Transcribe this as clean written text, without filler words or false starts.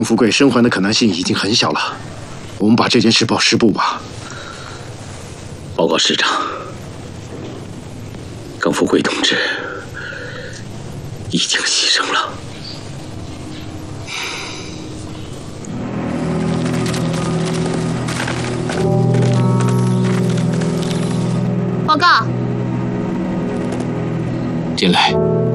富贵生还的可能性已经很小了，我们把这件事报师部吧。 报告师长，耿富贵同志已经牺牲了。 报告。 进来。